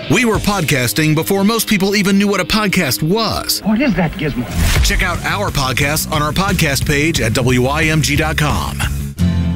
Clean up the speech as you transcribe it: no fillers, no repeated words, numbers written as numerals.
We were podcasting before most people even knew what a podcast was. What is that, Gizmo? Check out our podcasts on our podcast page at WIMG.com.